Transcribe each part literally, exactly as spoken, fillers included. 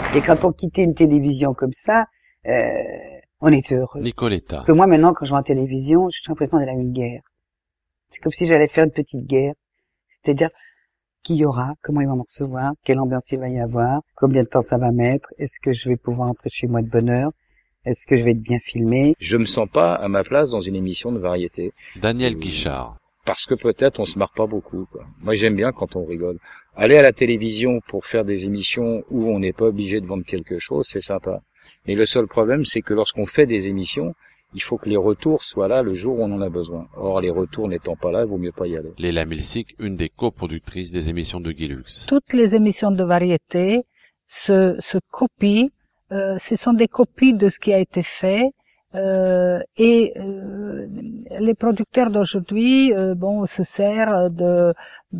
Et quand on quittait une télévision comme ça, euh, on était heureux. Nicoletta. Que moi, maintenant, quand je vois en télévision, j'ai l'impression d'aller à une guerre. C'est comme si j'allais faire une petite guerre. C'est-à-dire, qui y aura, comment ils vont me recevoir, quelle ambiance il va y avoir, combien de temps ça va mettre, est-ce que je vais pouvoir entrer chez moi de bonne heure, est-ce que je vais être bien filmé. Je me sens pas à ma place dans une émission de variété. Daniel Guichard. Parce que peut-être on se marre pas beaucoup, quoi. Moi j'aime bien quand on rigole. Aller à la télévision pour faire des émissions où on n'est pas obligé de vendre quelque chose, c'est sympa. Mais le seul problème, c'est que lorsqu'on fait des émissions, il faut que les retours soient là le jour où on en a besoin. Or, les retours n'étant pas là, il vaut mieux pas y aller. Léla Milsik, une des coproductrices des émissions de Guy Lux. Toutes les émissions de variété se, se copient. Euh, ce sont des copies de ce qui a été fait. Euh, et euh, les producteurs d'aujourd'hui, euh, bon, se servent de,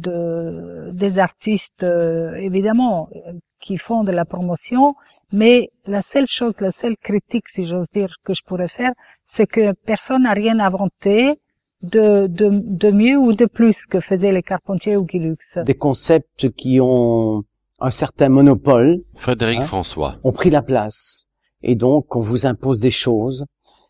de des artistes, euh, évidemment, qui font de la promotion. Mais la seule chose, la seule critique, si j'ose dire, que je pourrais faire, c'est que personne n'a rien inventé de, de, de mieux ou de plus que faisaient les Carpentier ou Guy Lux. Des concepts qui ont un certain monopole. Frédéric hein, François. Ont pris la place. Et donc, on vous impose des choses.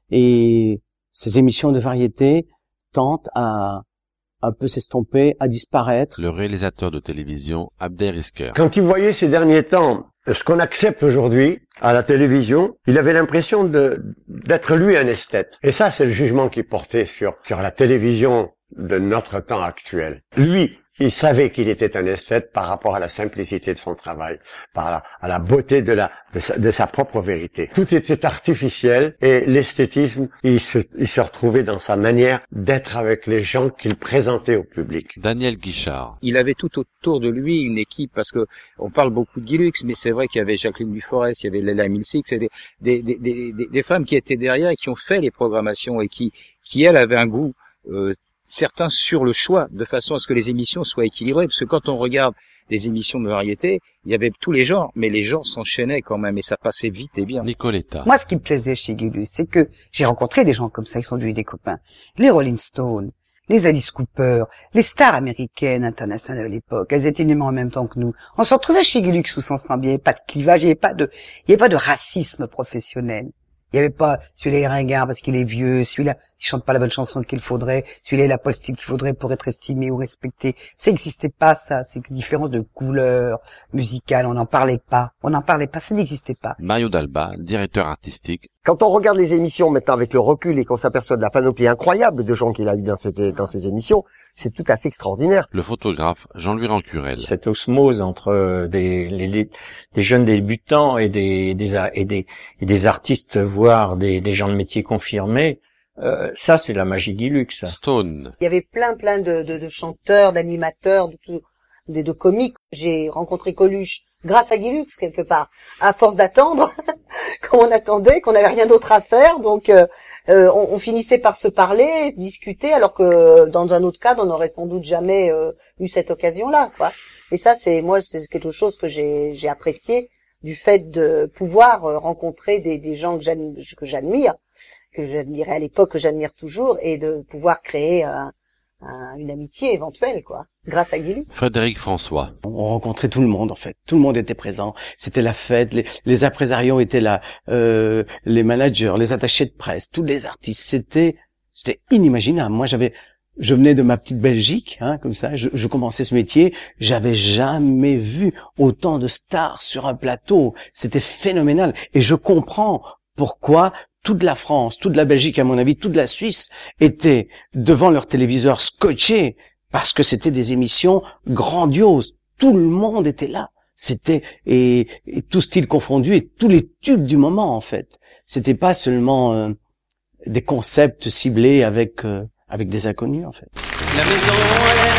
Et ces émissions de variété tentent à un peu s'estomper, à disparaître. Le réalisateur de télévision, Abder Isker. Quand il voyait ces derniers temps ce qu'on accepte aujourd'hui à la télévision, il avait l'impression de d'être lui un esthète. Et ça, c'est le jugement qu'il portait sur sur la télévision de notre temps actuel. Lui, il savait qu'il était un esthète par rapport à la simplicité de son travail, par la, à la beauté de la de sa, de sa propre vérité. Tout était artificiel et l'esthétisme, il se, il se retrouvait dans sa manière d'être avec les gens qu'il présentait au public. Daniel Guichard. Il avait tout autour de lui une équipe, parce que on parle beaucoup de Guy Lux, mais c'est vrai qu'il y avait Jacqueline Duforest, il y avait Léla Milsik, c'est des, des, des, des, des, des femmes qui étaient derrière et qui ont fait les programmations et qui, qui elles avaient un goût euh, certains sur le choix, de façon à ce que les émissions soient équilibrées, parce que quand on regarde des émissions de variété, il y avait tous les genres, mais les genres s'enchaînaient quand même, et ça passait vite et bien. Nicoletta. Moi, ce qui me plaisait chez Guy Lux, c'est que j'ai rencontré des gens comme ça, qui sont devenus des copains. Les Rolling Stones, les Alice Cooper, les stars américaines, internationales à l'époque, elles étaient nées en même temps que nous. On se retrouvait chez Guy Lux tous ensemble, il n'y avait pas de clivage, il n'y avait pas de, il n'y avait pas de racisme professionnel. Il n'y avait pas celui-là est ringard parce qu'il est vieux, celui-là il chante pas la bonne chanson qu'il faudrait, celui-là il a pas le style qu'il faudrait pour être estimé ou respecté. Ça n'existait pas, ça. C'est différence de couleur musicale, on n'en parlait pas. On n'en parlait pas, ça n'existait pas. Mario Dalba, directeur artistique. Quand on regarde les émissions maintenant avec le recul et qu'on s'aperçoit de la panoplie incroyable de gens qu'il a eu dans ces, dans ces émissions, c'est tout à fait extraordinaire. Le photographe Jean-Louis Rancurel. Cette osmose entre des, les, des jeunes débutants et des, des, et des, et des artistes, voire des, des gens de métier confirmés, euh, ça c'est la magie Guy Lux. Stone. Il y avait plein plein de, de, de chanteurs, d'animateurs, de, de, de, de comiques. J'ai rencontré Coluche grâce à Guy Lux quelque part, à force d'attendre, comme on attendait, qu'on n'avait rien d'autre à faire, donc euh, euh, on, on finissait par se parler, discuter, alors que dans un autre cadre, on n'aurait sans doute jamais euh, eu cette occasion-là, quoi. Et ça, c'est moi, c'est quelque chose que j'ai, j'ai apprécié, du fait de pouvoir rencontrer des, des gens que j'admire, que j'admire, que j'admirais à l'époque, que j'admire toujours, et de pouvoir créer un, un, une amitié éventuelle, quoi, grâce à Guy Lux. Frédéric François. On rencontrait tout le monde, en fait. Tout le monde était présent. C'était la fête. Les, les impresarios étaient là. Euh, les managers, les attachés de presse, tous les artistes. C'était, c'était inimaginable. Moi, j'avais, je venais de ma petite Belgique, hein, comme ça. Je, je commençais ce métier. J'avais jamais vu autant de stars sur un plateau. C'était phénoménal. Et je comprends pourquoi toute la France, toute la Belgique, à mon avis, toute la Suisse étaient devant leur téléviseur scotchés parce que c'était des émissions grandioses. Tout le monde était là. C'était, et, et tout style confondu, et tous les tubes du moment, en fait. C'était pas seulement euh, des concepts ciblés avec, euh, avec des inconnus, en fait. La maison est